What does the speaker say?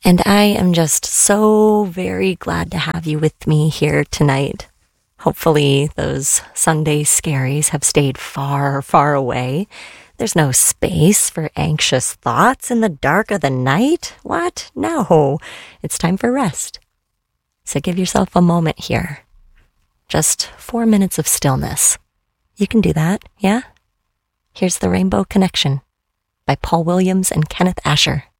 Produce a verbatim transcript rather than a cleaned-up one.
And I am just so very glad to have you with me here tonight. Hopefully those Sunday scaries have stayed far, far away. There's no space for anxious thoughts in the dark of the night. What? No. It's time for rest. So give yourself a moment here. Just four minutes of stillness. You can do that, yeah? Here's The Rainbow Connection by Paul Williams and Kenneth Asher.